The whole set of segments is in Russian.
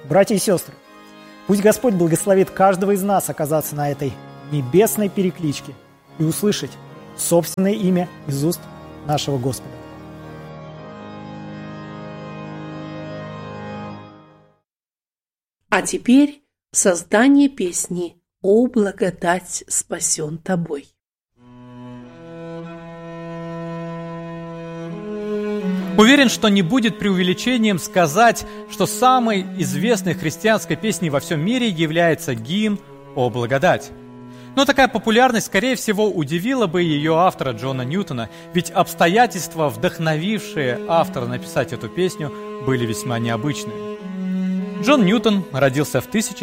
Братья и сестры, пусть Господь благословит каждого из нас оказаться на этой небесной перекличке и услышать собственное имя из уст нашего Господа. А теперь создание песни «О, благодать спасен тобой». Уверен, что не будет преувеличением сказать, что самой известной христианской песней во всем мире является гимн «О благодать». Но такая популярность, скорее всего, удивила бы ее автора Джона Ньютона, ведь обстоятельства, вдохновившие автора написать эту песню, были весьма необычные. Джон Ньютон родился в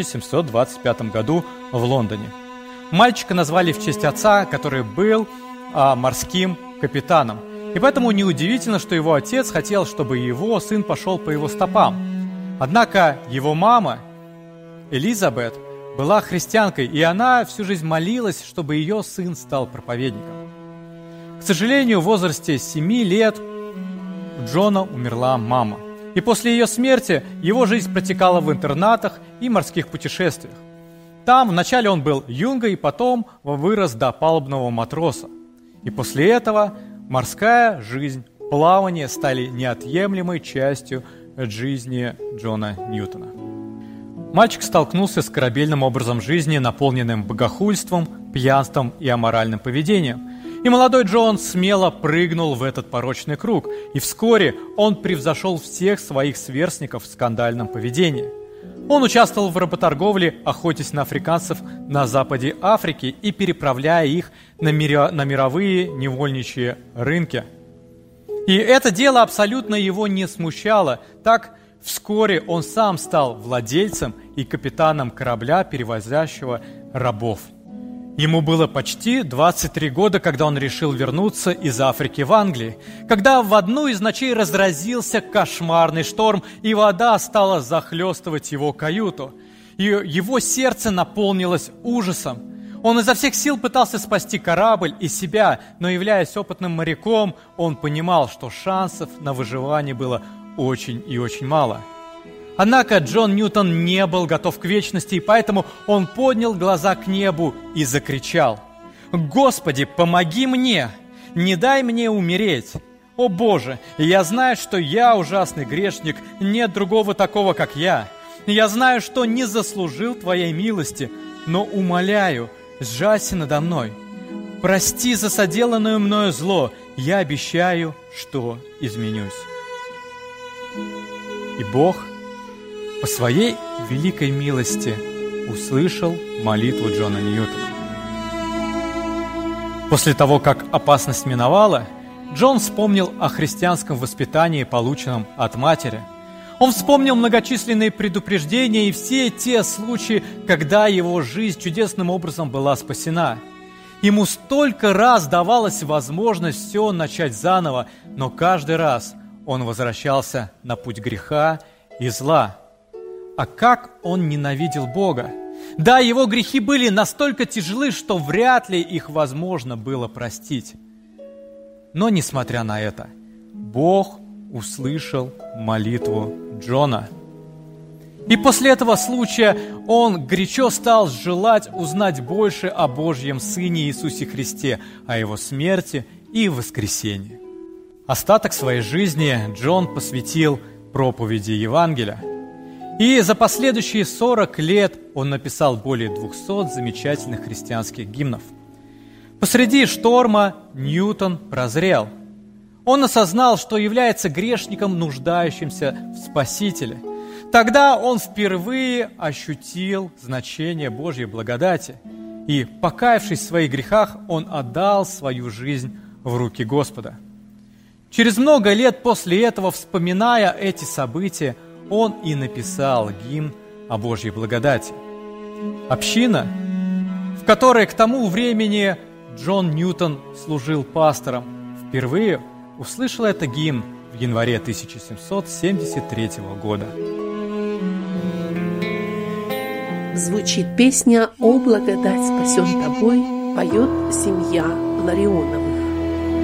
1725 году в Лондоне. Мальчика назвали в честь отца, который был морским капитаном. И поэтому неудивительно, что его отец хотел, чтобы его сын пошел по его стопам. Однако его мама, Элизабет, была христианкой, и она всю жизнь молилась, чтобы ее сын стал проповедником. К сожалению, в возрасте 7 лет у Джона умерла мама. И после ее смерти его жизнь протекала в интернатах и морских путешествиях. Там вначале он был юнгой, и потом вырос до палубного матроса. И после этого морская жизнь, плавание стали неотъемлемой частью жизни Джона Ньютона. Мальчик столкнулся с корабельным образом жизни, наполненным богохульством, пьянством и аморальным поведением. И молодой Джон смело прыгнул в этот порочный круг, и вскоре он превзошел всех своих сверстников в скандальном поведении. Он участвовал в работорговле, охотясь на африканцев на западе Африки и переправляя их на мировые невольничьи рынки. И это дело абсолютно его не смущало. Так вскоре он сам стал владельцем и капитаном корабля, перевозящего рабов. Ему было почти 23 года, когда он решил вернуться из Африки в Англию, когда в одну из ночей разразился кошмарный шторм, и вода стала захлестывать его каюту. И его сердце наполнилось ужасом. Он изо всех сил пытался спасти корабль и себя, но, являясь опытным моряком, он понимал, что шансов на выживание было очень и очень мало. Однако Джон Ньютон не был готов к вечности, и поэтому он поднял глаза к небу и закричал: «Господи, помоги мне! Не дай мне умереть! О Боже, я знаю, что я ужасный грешник, нет другого такого, как я. Я знаю, что не заслужил Твоей милости, но умоляю, сжалься надо мной. Прости за соделанное мною зло, я обещаю, что изменюсь». И Бог по своей великой милости услышал молитву Джона Ньютона. После того, как опасность миновала, Джон вспомнил о христианском воспитании, полученном от матери. Он вспомнил многочисленные предупреждения и все те случаи, когда его жизнь чудесным образом была спасена. Ему столько раз давалась возможность все начать заново, но каждый раз он возвращался на путь греха и зла. А как он ненавидел Бога! Да, его грехи были настолько тяжелы, что вряд ли их возможно было простить. Но, несмотря на это, Бог услышал молитву Джона. И после этого случая он горячо стал желать узнать больше о Божьем Сыне Иисусе Христе, о Его смерти и воскресении. Остаток своей жизни Джон посвятил проповеди Евангелия. И за последующие 40 лет он написал более 200 замечательных христианских гимнов. Посреди шторма Ньютон прозрел. Он осознал, что является грешником, нуждающимся в Спасителе. Тогда он впервые ощутил значение Божьей благодати. И, покаявшись в своих грехах, он отдал свою жизнь в руки Господа. Через много лет после этого, вспоминая эти события, он и написал гимн о Божьей благодати. Община, в которой к тому времени Джон Ньютон служил пастором, впервые услышала этот гимн в январе 1773 года. Звучит песня «О, благодать спасен тобой», поет семья Ларионов.